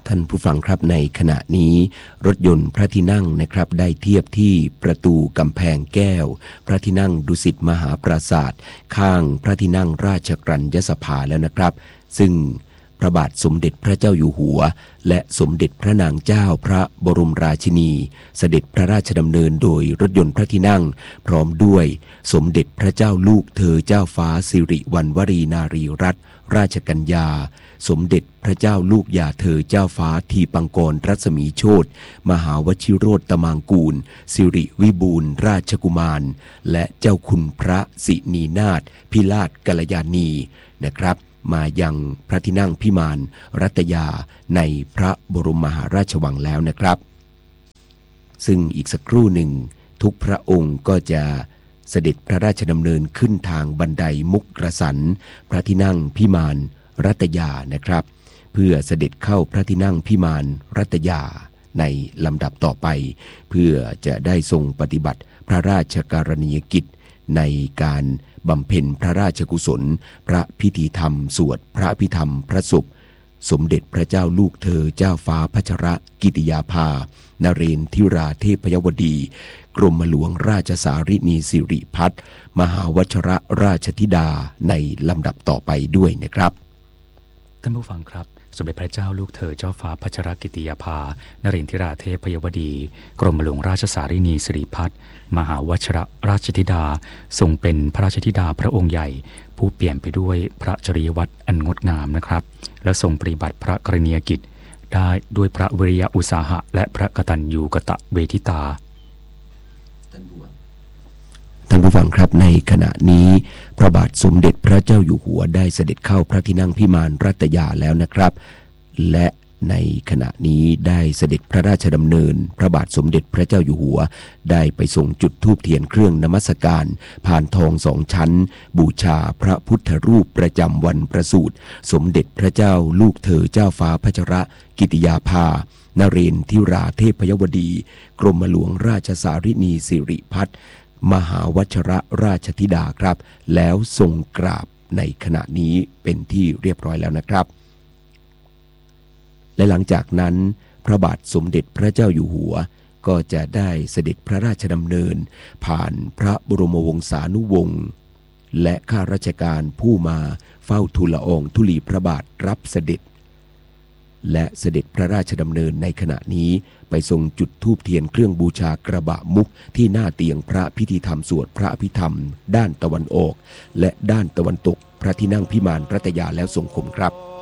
ท่านผู้ฟังครับในขณะนี้รถยนต์พระที่นั่งนะครับได้เทียบที่ประตูกำแพงแก้วพระที่นั่งดุสิตมหาปราสาทข้างพระที่นั่งราชกรัญญสภาแล้วนะครับซึ่งพระบาทสมเด็จพระเจ้าอยู่หัวและสมเด็จพระนางเจ้าพระบรมราชินีเสด็จพระราชดำเนินโดยรถยนต์พระที่นั่งพร้อมด้วยสมเด็จพระเจ้าลูกเธอเจ้าฟ้าสิริวัณวรีนารีรัตนราชกัญญาสมเด็จพระเจ้าลูกยาเธอเจ้าฟ้าทีปังกรรัศมีโชติมหาวชิโรจน์ตมางกูลสิริวิบูลย์ราชกุมารและเจ้าคุณพระสินีนาถพิราชกัลยาณีนะครับมายังพระที่นั่งพิมานรัตยาในพระบรมมหาราชวังแล้วนะครับซึ่งอีกสักครู่หนึ่งทุกพระองค์ก็จะเสด็จพระราชดำเนินขึ้นทางบันไดมุกกระสันพระที่นั่งพิมานรัตยานะครับเพื่อเสด็จเข้าพระที่นั่งพิมานรัตยาในลำดับต่อไปเพื่อจะได้ทรงปฏิบัติพระราชกรณียกิจในการบำเพ็ญพระราชกุศลพระพิธีธรรมสวดพระพิธรรมพระศพสมเด็จพระเจ้าลูกเธอเจ้าฟ้าพัชรกิติยาภานเรนทิราเทพยวดีกรมหลวงราชสารินีสิริพัฒน์มหาวชรราชธิดาในลำดับต่อไปด้วยนะครับท่านผู้ฟังครับสมเด็จพระเจ้าลูกเธอเจ้าฟ้าพัชรกิติยาภานเรนทิราเทพยวดีกรมหลวงราชสารินีสิริพัฒน์มหาวชรราชธิดาทรงเป็นพระราชธิดาพระองค์ใหญ่ผู้เปี่ยมไปด้วยพระจริยวัตรอันงดงามนะครับและทรงปฏิบัติพระกรณียกิจได้ด้วยพระวิริยะอุตสาหะและพระกตัญญูกตเวทิตาท่านผู้ฟังครับในขณะนี้พระบาทสมเด็จพระเจ้าอยู่หัวได้เสด็จเข้าพระที่นั่งพิมานรัตยาแล้วนะครับและในขณะนี้ได้เสด็จพระราชดำเนินพระบาทสมเด็จพระเจ้าอยู่หัวได้ไปทรงจุดธูปเทียนเครื่องนมัสการผ่านทอง2 ชั้นบูชาพระพุทธรูปประจำวันประสูติสมเด็จพระเจ้าลูกเธอเจ้าฟ้าพัชรกิติยาภานเรนทิราเทพยวดีกรมหลวงราชสารินีสิริพัฒน์มหาวชรราชธิดาครับแล้วทรงกราบในขณะนี้เป็นที่เรียบร้อยแล้วนะครับและหลังจากนั้นพระบาทสมเด็จพระเจ้าอยู่หัวก็จะได้เสด็จพระราชดำเนินผ่านพระบรมวงศานุวงศ์และข้าราชการผู้มาเฝ้าทูลละอองธุลีพระบาทรับเสด็จและเสด็จพระราชดำเนินในขณะนี้ไปทรงจุดธูปเทียนเครื่องบูชากระบะมุกที่หน้าเตียงพระพิธีธรรมสวดพระอภิธรรมด้านตะวันออกและด้านตะวันตกพระที่นั่งพิมานรัตยาแล้วทรงคมครับ